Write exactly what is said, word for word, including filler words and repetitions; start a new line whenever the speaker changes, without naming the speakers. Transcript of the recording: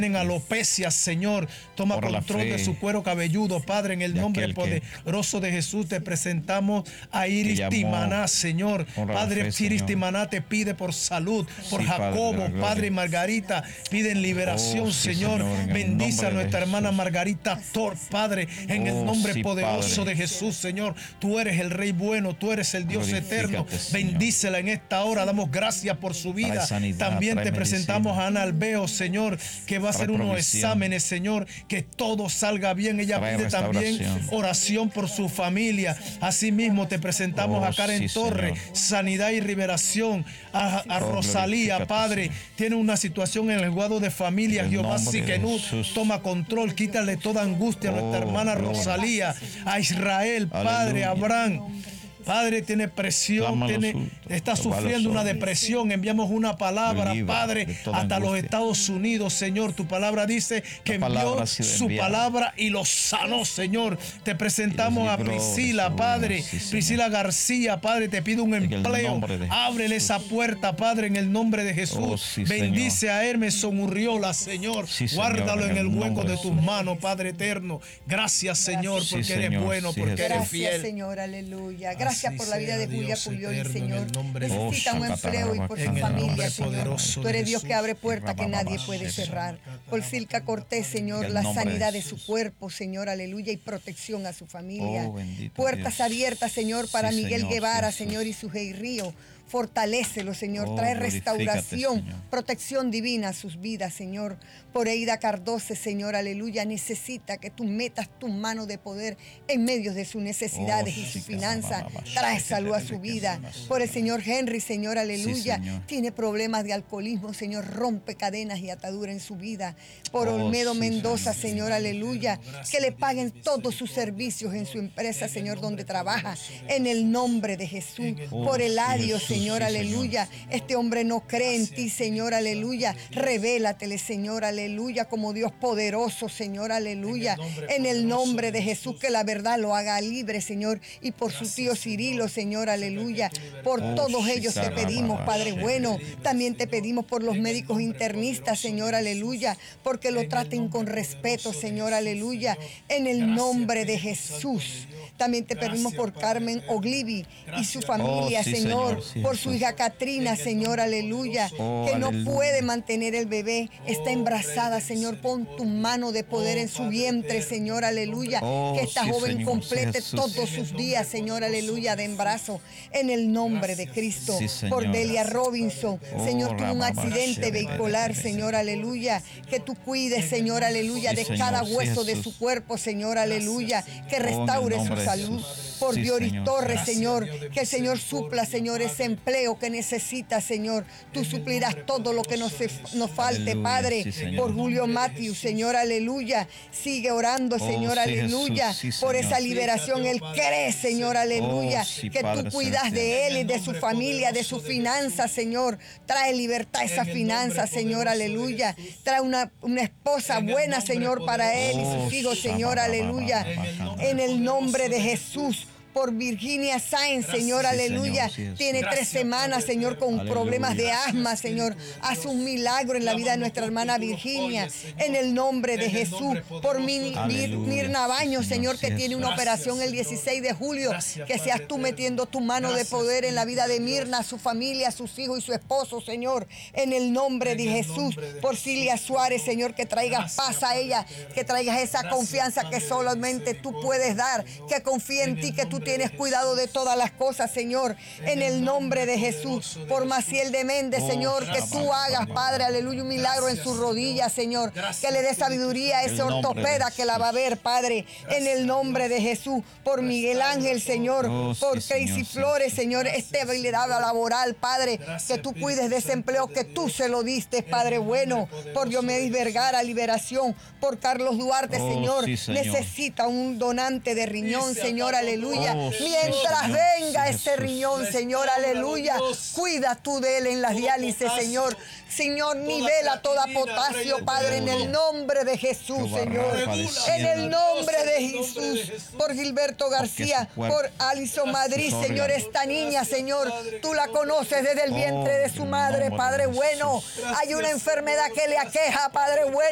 en alopecia, Señor, toma
Por la
control
fe
de su cuero cabelludo, Padre, en el
de
nombre
aquel que-
poderoso de Jesús te presentamos a Iris
llamó
Timaná, Señor.
por la
Padre,
fe,
Iris
Señor.
Timaná te pide por salud, por
Sí, Padre, de
Jacobo,
la gloria.
Padre y Margarita, piden liberación,
Oh, sí,
Señor.
Señor, en el
Bendice a
nombre de
nuestra hermana
Jesús.
Margarita Tor, Padre, en el
Oh,
nombre
sí,
poderoso
Padre.
de Jesús, Señor. Tú eres el Rey bueno, tú eres el Dios
Glorifícate,
eterno.
Señor.
Bendícela en esta hora, damos gracias por su vida.
Trae sanidad,
También
trae
te presentamos
medicina.
a Ana Albeo, Señor, que va a hacer
Trae
unos
provisión.
exámenes, Señor, que todo salga bien. Ella
Trae
pide también
restauración.
oración por su familia. Asimismo, te presentamos
Oh,
a Karen
sí,
Torres,
Señor.
sanidad y liberación. A, a
Oh,
Rosalía,
glorifícate,
Padre,
Señor.
tiene una situación en el guado de familia.
En el
Jehová
nombre de
Siquenú,
Jesús.
toma control, quítale toda angustia a nuestra
Oh,
hermana
gloria.
Rosalía, a Israel, Padre,
Aleluya.
a Abraham. Padre, tiene presión,
Clama a los
tiene,
justos,
está
Jehová los
sufriendo una
oye.
depresión. Enviamos una palabra,
Libra
Padre,
de toda
hasta los
angustia.
Estados Unidos, Señor. Tu palabra dice que
La
envió
palabra ha sido
su
enviada.
palabra y los sanó, Señor. Te presentamos
Y
a
los libró de
Priscila,
su
Padre.
ruina, sí, Señor.
Priscila García, Padre, te pido un
En el
empleo.
nombre de
Ábrele
Jesús.
esa puerta, Padre, en el nombre de Jesús.
Oh, sí,
Bendice a Hermes Urriola, Señor.
Sí, Señor,
Guárdalo
en
en
el
el hueco
nombre
de
de
tus
Jesús.
manos, Padre eterno. Gracias, Señor,
Sí,
porque eres
Señor,
bueno,
sí,
porque
Jesús.
eres
Gracias,
fiel.
Señor, aleluya. Gracias
Así
por la vida
sea,
de Julia
Dios
Puglioli,
eterno, en
Señor.
el nombre de
Necesita un
Jesús.
empleo y por
En
su
el
familia,
nombre
Señor.
poderoso
Tú
de
eres Dios que
Jesús.
abre puertas que nadie puede cerrar. Por Silca Cortés, Señor,
En el
la
nombre de
sanidad de
Jesús.
su cuerpo, Señor, aleluya, y protección a su familia.
Oh, bendito
Puertas
Dios.
abiertas, Señor, para
Sí,
Miguel
Señor,
Guevara,
sí,
Señor, y su Río. Fortalécelo, Señor.
Oh,
Trae
glorifícate,
restauración,
Señor.
protección divina a sus vidas, Señor. Por Eida Cardoce, Señor, aleluya, necesita que tú metas tu mano de poder en medio de sus necesidades
Oh,
y
sí,
sus
que
finanzas.
ba, ba, ba,
Trae
sí,
salud a
que
su
te-
vida.
que te-
Por el Señor Henry, Señor, aleluya,
Señor.
tiene problemas de alcoholismo, Señor, rompe cadenas y ataduras en su vida. Por
Oh,
Olmedo
sí,
Mendoza,
Señor.
Señor, aleluya, que le paguen todos sus servicios en su empresa, Señor, donde trabaja, en el nombre de Jesús.
Oh,
Por
sí,
Eladio,
Jesús,
Señor,
sí,
aleluya, este hombre no cree en ti, Señor, aleluya. Revélatele, Señor, aleluya, como Dios poderoso, Señor, aleluya. En el nombre de Jesús, que la verdad lo haga libre, Señor. Y por su tío Cirilo, Señor, aleluya. Por
Oh,
todos
sí,
ellos te
caramba,
pedimos, Padre
sí.
bueno. También te pedimos por los médicos internistas, Señor, aleluya. Porque lo traten con respeto, Señor, aleluya. En el nombre de Jesús. También te pedimos por Carmen Oglivi y su familia,
Oh, sí,
Señor.
Señor, sí,
Por su
Jesús.
hija Catrina, Señor, aleluya.
Oh,
Que no
aleluya.
puede mantener el bebé. Está embarazada, Señor. Pon tu mano de poder en su vientre, Señor, aleluya.
Oh,
Que esta
sí,
joven
Señor,
complete
sí, Jesús.
todos sus días, Señor, aleluya, de embarazo. En el nombre de Cristo.
Sí, Señor.
Por Delia Robinson.
Oh,
Señor, tuvo un
Rababa,
accidente
Shere,
vehicular,
Bebe,
Señor, aleluya. Que tú cuides, Señor, aleluya,
Sí,
de
Señor,
cada
sí,
hueso de
Jesús.
su cuerpo, Señor, aleluya. Que
Oh, en el
restaure su
nombre de
salud.
Jesús.
Por
Sí,
Dioris
Señor.
Torres,
Gracias,
Señor.
Dios de
Que el Señor supla, Señor, ese empleo que necesita, Señor. Tú suplirás todo lo que nos, nos falte,
Aleluya,
Padre.
sí, Señor.
Por Julio Matthews, Señor, aleluya. Sigue orando,
Oh,
Señor,
sí,
aleluya.
Jesús, sí,
por
Señor.
esa liberación. Él cree, Señor, aleluya.
Oh, sí,
que
Padre
tú cuidas
celestial.
de él y de su familia, de sus finanzas, Señor. Trae libertad a esas finanzas, Señor, aleluya. Trae una, una esposa buena, Señor, para él y sus
Oh,
hijos, Señor,
Shabba,
aleluya.
Baba, Baba,
En el nombre de Jesús. Por Virginia Sáenz, Señor,
Sí,
aleluya.
Señor, sí, Jesús.
Tiene tres semanas, Señor, con
Aleluya.
problemas de asma, Señor. Haz un milagro en la vida de nuestra hermana Virginia. En el nombre de Jesús. Por Mir- Mir-
Aleluya.
Mirna Baños,
Sí,
Señor,
Señor,
que
sí,
tiene una
Jesús.
operación el dieciséis de julio. Que seas tú metiendo tu mano de poder en la vida de Mirna, su familia, sus hijos y su esposo, Señor. En el nombre de Jesús. Por Cilia Suárez, Señor, que traigas paz a ella. Que traigas esa confianza que solamente tú puedes dar. Que confíe en ti, que tú tienes cuidado de todas las cosas, Señor, en el nombre de Jesús. Por Maciel de Méndez, Señor, que tú hagas, Padre, aleluya, un milagro en sus rodillas, Señor, que le dé sabiduría a ese
El nombre
ortopeda
de
que la va a ver, Padre, en el nombre de Jesús. Por Miguel Ángel, Señor,
Oh, sí,
por
Señor,
Crazy
sí,
Flores,
sí.
Señor, estabilidad laboral, Padre, que tú cuides de ese empleo que tú se lo diste, Padre bueno. Por Diomedes Vergara, liberación. Por Carlos Duarte,
Oh,
Señor,
sí, Señor.
necesita un donante de riñón, Señor, aleluya.
Oh, sí,
Mientras
Señor.
venga
Sí,
ese
Jesús.
riñón, Señor, aleluya. Cuida tú de él en las diálisis, Señor. Señor, nivela toda potasio, Padre, en el nombre de Jesús,
Jehová
Señor.
Rafa,
En
desciende.
el nombre de Jesús. Por Gilberto García,
su cuerpo,
por Alison Madrid,
sus
Señor,
órganos.
esta niña, Señor, tú la conoces desde el vientre de su
en el
madre,
nombre de
Padre bueno.
Jesús.
Hay una enfermedad que le aqueja, Padre bueno.